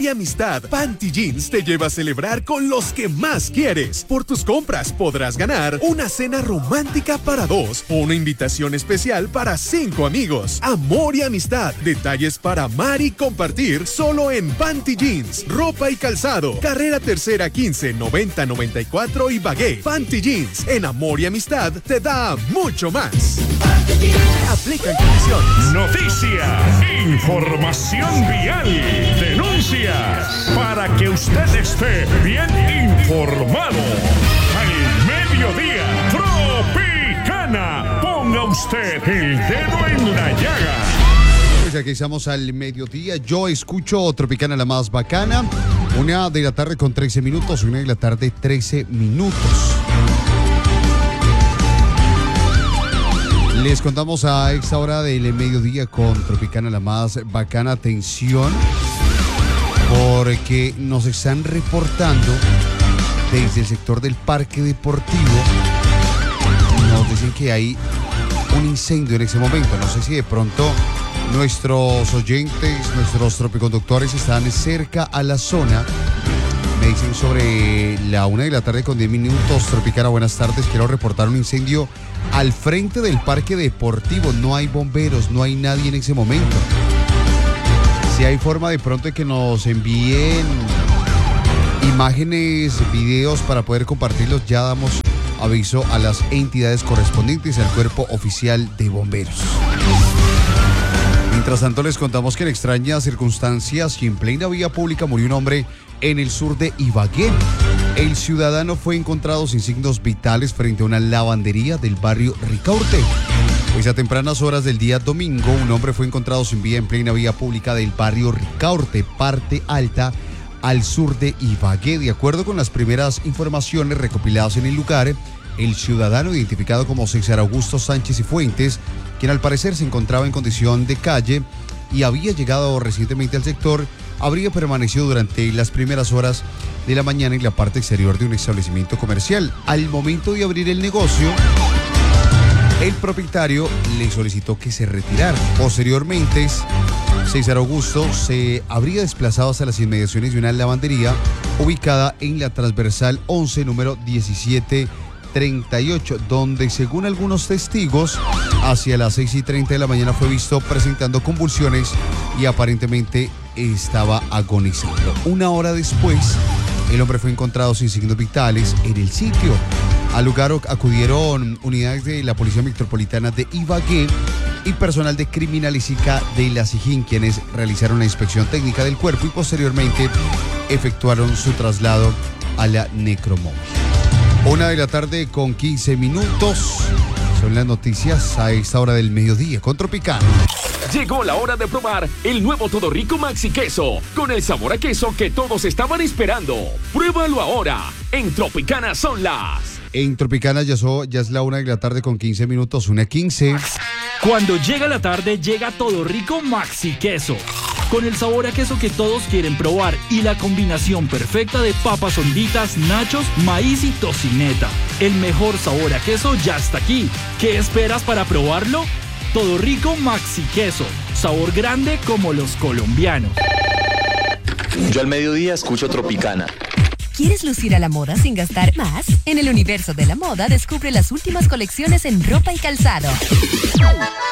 y amistad. Panty Jeans te lleva a celebrar con los que más quieres. Por tus compras podrás ganar una cena romántica para 2 o una invitación especial para 5 amigos. Amor y amistad, detalles para amar y compartir solo en Panty Jeans. Ropa y calzado, carrera tercera 15 90 94 y Bagué. Panty Jeans, en amor y amistad te da mucho más. Aplican condiciones. Noticias, información vial, denuncias, para que usted esté bien informado. Al mediodía, Tropicana. Ponga usted el dedo en la llaga. Pues aquí estamos al mediodía. Yo escucho Tropicana, la más bacana. 1 de la tarde con 13 minutos. 1 de la tarde, 13 minutos. Les contamos a esta hora del mediodía con Tropicana, la más bacana. Atención, porque nos están reportando desde el sector del Parque Deportivo. Nos dicen que hay un incendio en ese momento. No sé si de pronto nuestros oyentes, nuestros tropiconductores están cerca a la zona. Me dicen sobre la 1 de la tarde con 10 minutos. Tropicana, buenas tardes. Quiero reportar un incendio al frente del Parque Deportivo. No hay bomberos, no hay nadie en ese momento. Si hay forma de pronto de que nos envíen imágenes, videos para poder compartirlos, ya damos aviso a las entidades correspondientes al Cuerpo Oficial de Bomberos. Mientras tanto, les contamos que en extrañas circunstancias y en plena vía pública murió un hombre en el sur de Ibagué. El ciudadano fue encontrado sin signos vitales frente a una lavandería del barrio Ricaurte. Pues a tempranas horas del día domingo, un hombre fue encontrado sin vida en plena vía pública del barrio Ricaurte, parte alta, al sur de Ibagué. De acuerdo con las primeras informaciones recopiladas en el lugar, el ciudadano, identificado como César Augusto Sánchez y Fuentes, quien al parecer se encontraba en condición de calle y había llegado recientemente al sector, habría permanecido durante las primeras horas de la mañana en la parte exterior de un establecimiento comercial. Al momento de abrir el negocio, el propietario le solicitó que se retirara. Posteriormente, César Augusto se habría desplazado hasta las inmediaciones de una lavandería ubicada en la transversal 11, número 1738, donde según algunos testigos, hacia las 6:30 de la mañana fue visto presentando convulsiones y aparentemente estaba agonizando. 1 hora después, el hombre fue encontrado sin signos vitales en el sitio. Al lugar acudieron unidades de la Policía Metropolitana de Ibagué y personal de criminalística de la SIJIN, quienes realizaron la inspección técnica del cuerpo y posteriormente efectuaron su traslado a la necromóvil. 1 de la tarde con 15 minutos. Son las noticias a esta hora del mediodía con Tropicana. Llegó la hora de probar el nuevo Todo Rico Maxi Queso, con el sabor a queso que todos estaban esperando. Pruébalo ahora. En Tropicana son las... En Tropicana ya es la 1 de la tarde con 15 minutos, 1:15. Cuando llega la tarde, llega Todo Rico Maxi Queso, con el sabor a queso que todos quieren probar y la combinación perfecta de papas honditas, nachos, maíz y tocineta. El mejor sabor a queso ya está aquí. ¿Qué esperas para probarlo? Todo Rico Maxi Queso, sabor grande como los colombianos. Yo al mediodía escucho Tropicana. ¿Quieres lucir a la moda sin gastar más? En el universo de la moda descubre las últimas colecciones en ropa y calzado.